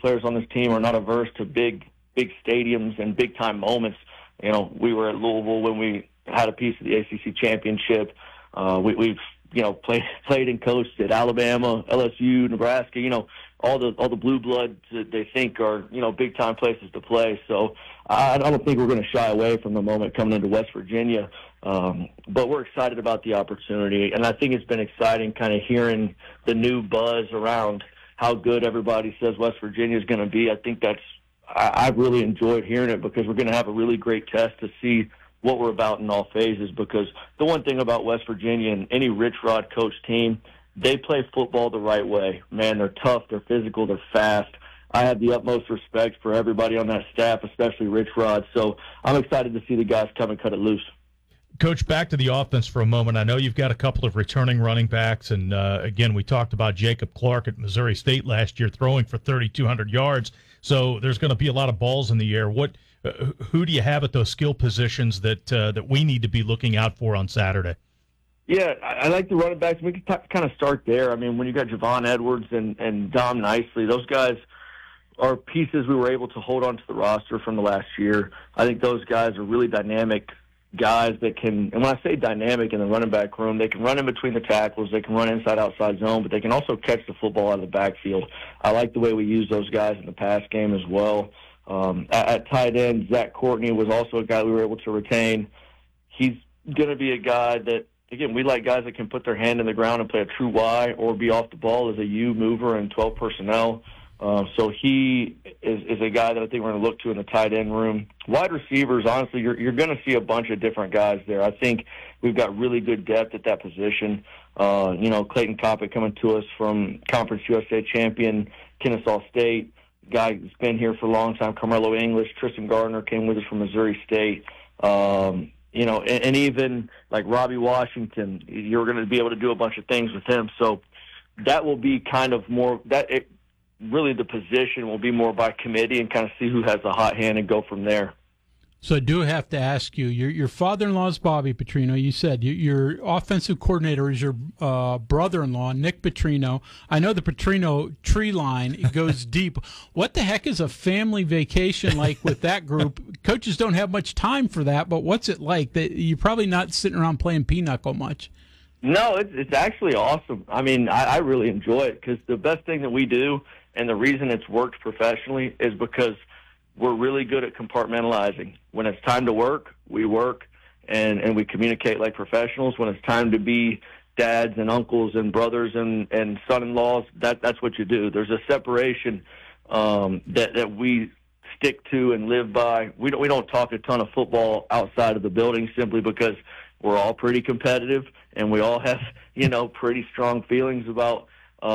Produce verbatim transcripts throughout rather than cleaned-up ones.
players on this team are not averse to big, big stadiums and big-time moments. You know, we were at Louisville when we had a piece of the A C C championship. Uh, we, we've, you know, played played and coached at Alabama, L S U, Nebraska. You know, all the all the blue bloods that they think are, you know, big-time places to play. So I, I don't think we're going to shy away from the moment coming into West Virginia. Um, but we're excited about the opportunity, and I think it's been exciting kind of hearing the new buzz around how good everybody says West Virginia is going to be. I think that's I, I've really enjoyed hearing it because we're going to have a really great test to see what we're about in all phases. Because the one thing about West Virginia and any Rich Rod coach team, they play football the right way. Man, they're tough, they're physical, they're fast. I have the utmost respect for everybody on that staff, especially Rich Rod. So I'm excited to see the guys come and cut it loose. Coach, back to the offense for a moment. I know you've got a couple of returning running backs, and uh, again, we talked about Jacob Clark at Missouri State last year throwing for thirty-two hundred yards, so there's going to be a lot of balls in the air. What, uh, who do you have at those skill positions that uh, that we need to be looking out for on Saturday? Yeah, I, I like the running backs. We can t- kind of start there. I mean, when you got Javon Edwards and, and Dom Nicely, those guys are pieces we were able to hold on to the roster from the last year. I think those guys are really dynamic guys that can, and when I say dynamic in the running back room, they can run in between the tackles, they can run inside, outside zone, but they can also catch the football out of the backfield. I like the way we use those guys in the pass game as well. Um, at, at tight end, Zach Courtney was also a guy we were able to retain. He's going to be a guy that, again, we like guys that can put their hand in the ground and play a true Y or be off the ball as a U mover in twelve personnel. Uh, so he is, is a guy that I think we're going to look to in the tight end room. Wide receivers, honestly, you're, you're going to see a bunch of different guys there. I think we've got really good depth at that position. Uh, you know, Clayton Coppett coming to us from Conference U S A champion Kennesaw State, guy who's been here for a long time. Carmelo English, Tristan Gardner came with us from Missouri State. Um, you know, and, and even like Robbie Washington, you're going to be able to do a bunch of things with him. So that will be kind of more that. It, really the position will be more by committee and kind of see who has a hot hand and go from there. So I do have to ask you, your your father-in-law is Bobby Petrino. You said you, your offensive coordinator is your uh, brother-in-law, Nick Petrino. I know the Petrino tree line, it goes deep. What the heck is a family vacation like with that group? Coaches don't have much time for that, but what's it like? That you're probably not sitting around playing pinochle much. No, it's, it's actually awesome. I mean, I, I really enjoy it because the best thing that we do and the reason it's worked professionally is because we're really good at compartmentalizing. When it's time to work, we work, and, and we communicate like professionals. When it's time to be dads and uncles and brothers and, and son-in-laws, that, that's what you do. There's a separation um, that, that we stick to and live by. We don't, we don't talk a ton of football outside of the building simply because we're all pretty competitive, and we all have, you know, pretty strong feelings about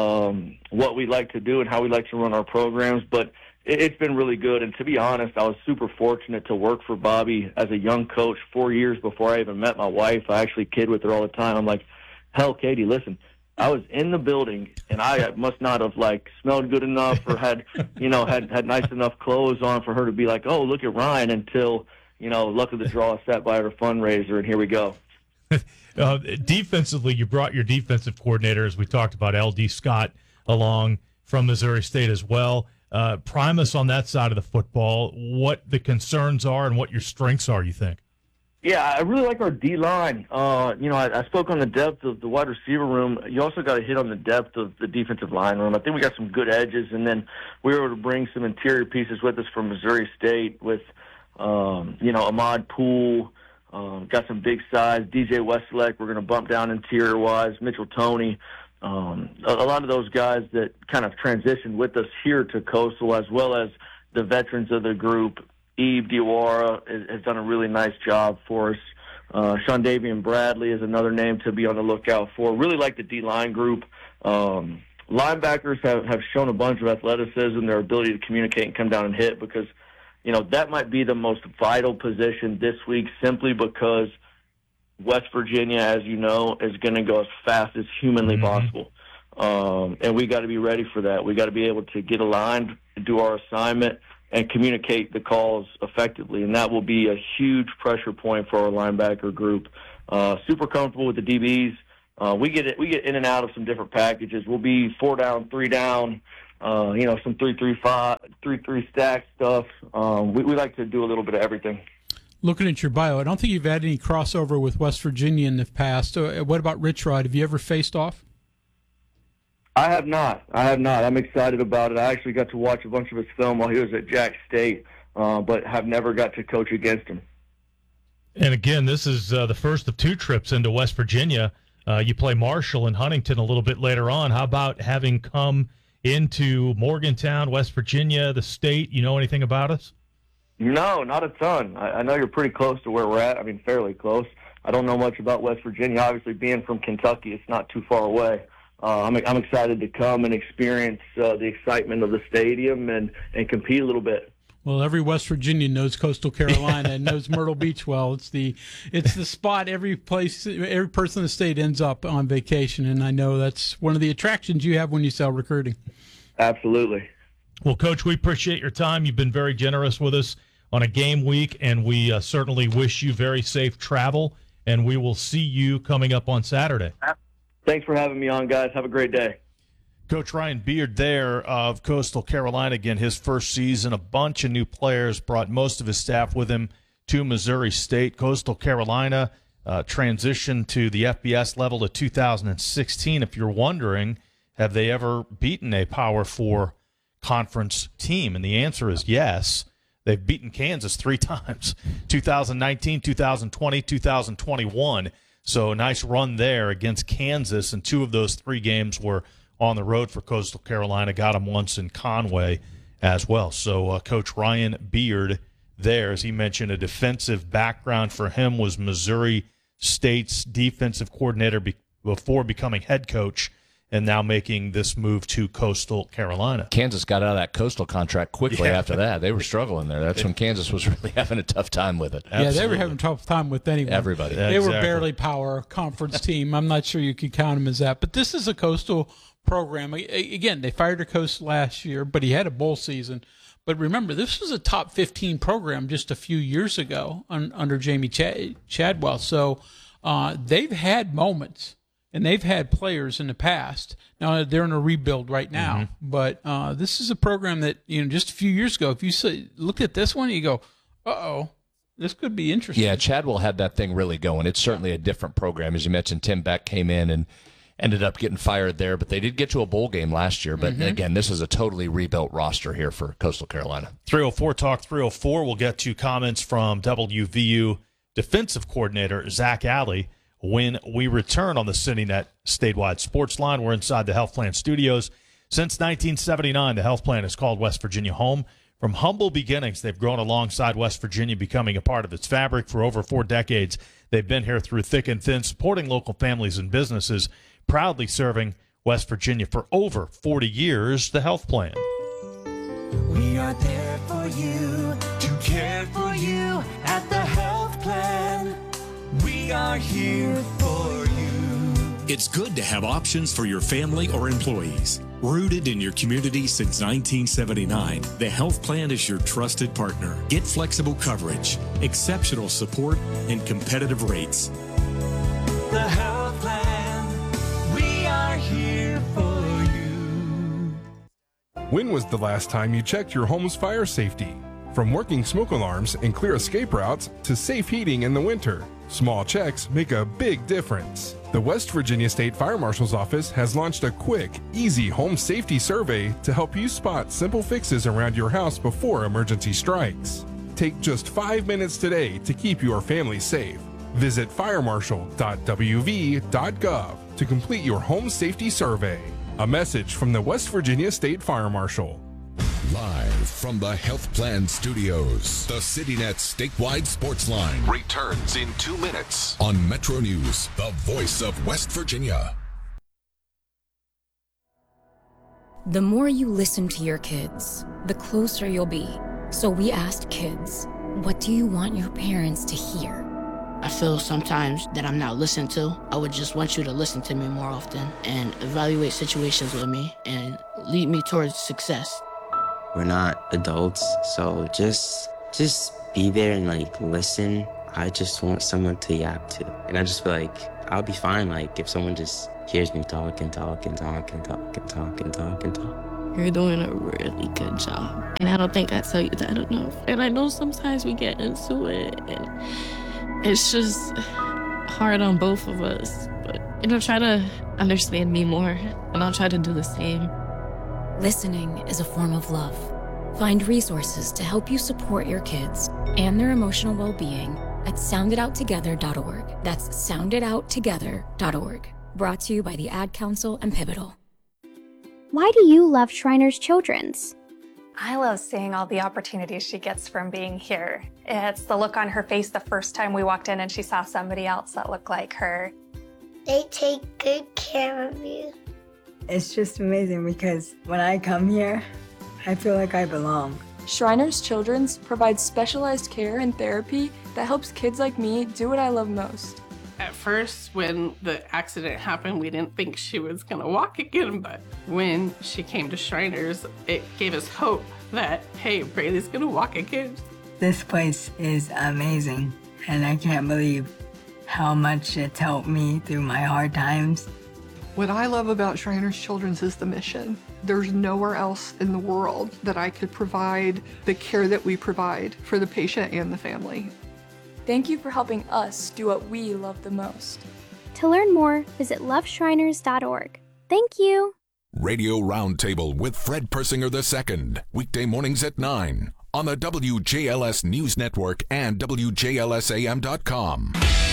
Um, what we like to do and how we like to run our programs, but it, it's been really good. And to be honest, I was super fortunate to work for Bobby as a young coach four years before I even met my wife. I actually kid with her all the time. I'm like, hell, Katie, listen, I was in the building and I must not have like smelled good enough or had, you know, had, had nice enough clothes on for her to be like, oh, look at Ryan, until, you know, luck of the draw sat by her fundraiser, and here we go. Uh, defensively, you brought your defensive coordinator, as we talked about, L D Scott, along from Missouri State as well. Uh, prime us on that side of the football, what the concerns are and what your strengths are, you think? Yeah, I really like our D-line. Uh, you know, I, I spoke on the depth of the wide receiver room. You also got to hit on the depth of the defensive line room. I think we got some good edges, and then we were able to bring some interior pieces with us from Missouri State with, um, you know, Ahmad Poole. Um, got some big size. D J Westlake, we're going to bump down interior-wise. Mitchell Toney. Um, a, a lot of those guys that kind of transitioned with us here to Coastal, as well as the veterans of the group. Eve Diawara has, has done a really nice job for us. Uh, Sean Davian Bradley is another name to be on the lookout for. Really like the D-line group. Um, linebackers have, have shown a bunch of athleticism, their ability to communicate and come down and hit, because you know, that might be the most vital position this week simply because West Virginia, as you know, is going to go as fast as humanly mm-hmm. possible. Um, and we got to be ready for that. We got to be able to get aligned, do our assignment, and communicate the calls effectively. And that will be a huge pressure point for our linebacker group. Uh, super comfortable with the D Bs. Uh, we get it, we get in and out of some different packages. We'll be four down, three down, uh, you know, some three three five, three three stack stuff. Um, we, we like to do a little bit of everything. Looking at your bio, I don't think you've had any crossover with West Virginia in the past. Uh, what about Rich Rod? Have you ever faced off? I have not. I have not. I'm excited about it. I actually got to watch a bunch of his film while he was at Jack State, uh, but have never got to coach against him. And again, this is uh, the first of two trips into West Virginia. Uh, you play Marshall and Huntington a little bit later on. How about having come into Morgantown, West Virginia, the state? You know anything about us? No, not a ton. I, I know you're pretty close to where we're at. I mean, fairly close. I don't know much about West Virginia. Obviously, being from Kentucky, it's not too far away. Uh, I'm, I'm excited to come and experience uh, the excitement of the stadium and, and compete a little bit. Well, every West Virginian knows Coastal Carolina and knows Myrtle Beach well. It's the it's the spot every place, every person in the state ends up on vacation, and I know that's one of the attractions you have when you sell recruiting. Absolutely. Well, Coach, we appreciate your time. You've been very generous with us on a game week, and we uh, certainly wish you very safe travel, and we will see you coming up on Saturday. Thanks for having me on, guys. Have a great day. Coach Ryan Beard there of Coastal Carolina. Again, his first season, a bunch of new players, brought most of his staff with him to Missouri State. Coastal Carolina uh, transitioned to the F B S level to two thousand sixteen. If you're wondering, have they ever beaten a Power Four conference team? And the answer is yes. They've beaten Kansas three times, two thousand nineteen, two thousand twenty, two thousand twenty-one. So a nice run there against Kansas, and two of those three games were on the road for Coastal Carolina. Got them once in Conway as well. So uh, Coach Ryan Beard there, as he mentioned, a defensive background for him, was Missouri State's defensive coordinator be- before becoming head coach, and now making this move to Coastal Carolina. Kansas got out of that Coastal contract quickly yeah. after that. They were struggling there. That's when Kansas was really having a tough time with it. Absolutely. Yeah, they were having a tough time with anyone. Everybody. They exactly. were barely power conference team. I'm not sure you could count them as that. But this is a Coastal program. Again, they fired a coach last year, but he had a bowl season. But remember, this was a top fifteen program just a few years ago un, under Jamie Chad, Chadwell. So uh, they've had moments. And they've had players in the past. Now they're in a rebuild right now, mm-hmm. but uh, this is a program that, you know, just a few years ago, if you say, look at this one, you go, uh-oh, this could be interesting. Yeah, Chadwell had that thing really going. It's certainly a different program. As you mentioned, Tim Beck came in and ended up getting fired there, but they did get to a bowl game last year. But mm-hmm. again, this is a totally rebuilt roster here for Coastal Carolina. three oh four Talk three oh four. We'll get to comments from W V U defensive coordinator Zach Alley when we return on the CityNet statewide sports line. We're inside the Health Plan studios. Since nineteen seventy-nine, the Health Plan has called West Virginia home. From humble beginnings, they've grown alongside West Virginia, becoming a part of its fabric for over four decades. They've been here through thick and thin, supporting local families and businesses, proudly serving West Virginia for over forty years. The Health Plan. We are there for you, to care for you at the Health Plan. We are here for you. It's good to have options for your family or employees. Rooted in your community since nineteen seventy-nine, the Health Plan is your trusted partner. Get flexible coverage, exceptional support, and competitive rates. The Health Plan, we are here for you. When was the last time you checked your home's fire safety? From working smoke alarms and clear escape routes to safe heating in the winter, small checks make a big difference. The West Virginia State Fire Marshal's Office has launched a quick, easy home safety survey to help you spot simple fixes around your house before emergency strikes. Take just five minutes today to keep your family safe. Visit fire marshal dot w v dot gov to complete your home safety survey. A message from the West Virginia State Fire Marshal. Live from the Health Plan Studios, the CityNet statewide sports line returns in two minutes on Metro News, the voice of West Virginia. The more you listen to your kids, the closer you'll be. So we asked kids, what do you want your parents to hear? I feel sometimes that I'm not listened to. I would just want you to listen to me more often and evaluate situations with me and lead me towards success. We're not adults, so just just be there and like listen. I just want someone to yap to. And I just feel like I'll be fine like if someone just hears me talk and talk and talk and talk and talk and talk and talk. You're doing a really good job. And I don't think I tell you that enough. And I know sometimes we get into it, and it's just hard on both of us. But, you know, try to understand me more, and I'll try to do the same. Listening is a form of love. Find resources to help you support your kids and their emotional well-being at sound it out together dot org. That's sound it out together dot org. Brought to you by the Ad Council and Pivotal. Why do you love Shriners Children's? I love seeing all the opportunities she gets from being here. It's the look on her face the first time we walked in and she saw somebody else that looked like her. They take good care of you. It's just amazing because when I come here, I feel like I belong. Shriners Children's provides specialized care and therapy that helps kids like me do what I love most. At first, when the accident happened, we didn't think she was gonna walk again, but when she came to Shriners, it gave us hope that, hey, Braylee's gonna walk again. This place is amazing, and I can't believe how much it's helped me through my hard times. What I love about Shriners Children's is the mission. There's nowhere else in the world that I could provide the care that we provide for the patient and the family. Thank you for helping us do what we love the most. To learn more, visit love shriners dot org. Thank you. Radio Roundtable with Fred Persinger the Second, weekday mornings at nine on the W J L S News Network and W J L S A M dot com.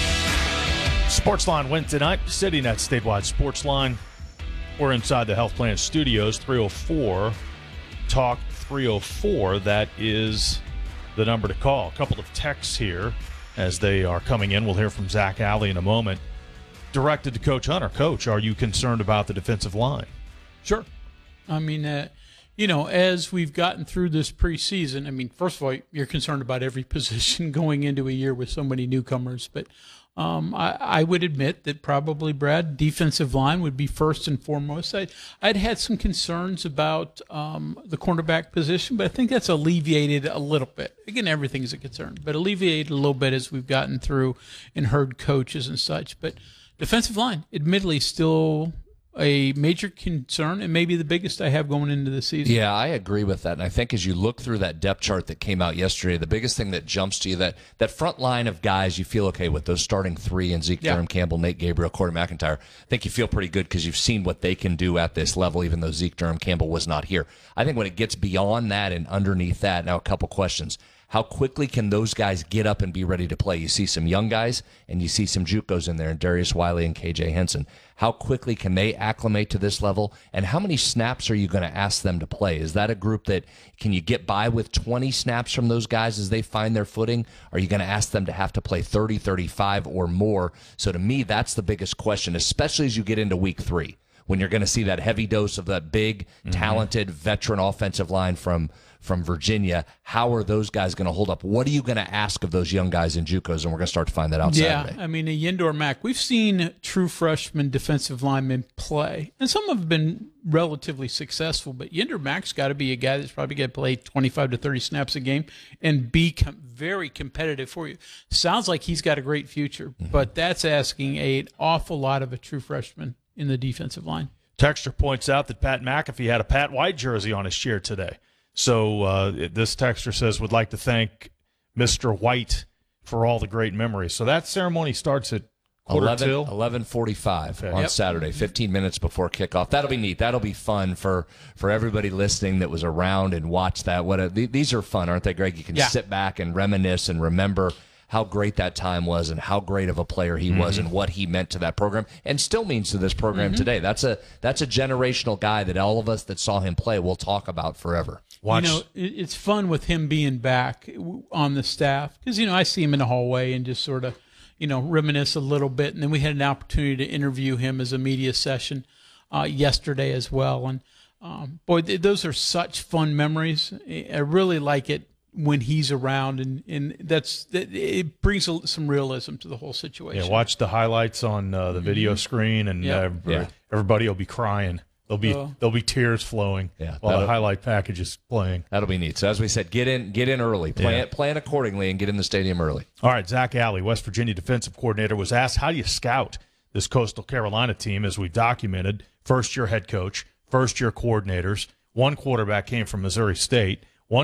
Sportsline Wednesday night, CityNet Statewide Sportsline. We're inside the Health Plan Studios, three oh four Talk three oh four. That is the number to call. A couple of texts here as they are coming in. We'll hear from Zach Alley in a moment. Directed to Coach Hunter. Coach, are you concerned about the defensive line? Sure. I mean, uh, you know, as we've gotten through this preseason, I mean, first of all, you're concerned about every position going into a year with so many newcomers. But um, I, I would admit that probably, Brad, defensive line would be first and foremost. I, I'd had some concerns about um, the cornerback position, but I think that's alleviated a little bit. Again, everything is a concern, but alleviated a little bit as we've gotten through and heard coaches and such. But defensive line, admittedly, still a major concern and maybe the biggest I have going into the season. Yeah, I agree with that. And I think as you look through that depth chart that came out yesterday, the biggest thing that jumps to you, that that front line of guys you feel okay with, those starting three and Zeke Yeah. Durham, Campbell, Nate Gabriel, Corey McIntyre, I think you feel pretty good because you've seen what they can do at this level, even though Zeke Durham, Campbell was not here. I think when it gets beyond that and underneath that, now a couple questions. How quickly can those guys get up and be ready to play? You see some young guys, and you see some JUCOs in there, and Darius Wiley and K J Henson. How quickly can they acclimate to this level, and how many snaps are you going to ask them to play? Is that a group that, can you get by with twenty snaps from those guys as they find their footing? Are you going to ask them to have to play thirty, thirty-five, or more? So to me, that's the biggest question, especially as you get into week three, when you're going to see that heavy dose of that big, mm-hmm. talented, veteran offensive line from from Virginia. How are those guys going to hold up? What are you going to ask of those young guys in JUCOs? And we're going to start to find that out yeah, Saturday. I mean, a Yindor Mack, we've seen true freshman defensive linemen play, and some have been relatively successful, but Yindor Mack's got to be a guy that's probably going to play twenty-five to thirty snaps a game and be com- very competitive for you. Sounds like he's got a great future, mm-hmm. but that's asking an awful lot of a true freshman in the defensive line. Texter points out that Pat McAfee had a Pat White jersey on his chair today. So uh, this texter says, would like to thank Mister White for all the great memories. So that ceremony starts at quarter till? eleven forty-five okay. on Yep. Saturday, fifteen minutes before kickoff. That'll be neat. That'll be fun for, for everybody listening that was around and watched that. What a, th- These are fun, aren't they, Greg? You can Yeah. sit back and reminisce and remember how great that time was and how great of a player he mm-hmm. was and what he meant to that program and still means to this program mm-hmm. today. That's a that's a generational guy that all of us that saw him play will talk about forever. Watch. You know, it, it's fun with him being back on the staff because, you know, I see him in the hallway and just sort of, you know, reminisce a little bit. And then we had an opportunity to interview him as a media session uh, yesterday as well. And, um, boy, th- those are such fun memories. I really like it when he's around, and, and that's that, it brings a, some realism to the whole situation. Yeah, watch the highlights on uh, the video mm-hmm. screen, and yep. uh, yeah. everybody will be crying. There'll be Oh. there'll be tears flowing Yeah, while the that'll- highlight package is playing. That'll be neat. So as we said, get in get in early. Plan, Yeah. plan accordingly and get in the stadium early. All right, Zach Alley, West Virginia defensive coordinator, was asked, how do you scout this Coastal Carolina team, as we documented, first-year head coach, first-year coordinators. One quarterback came from Missouri State.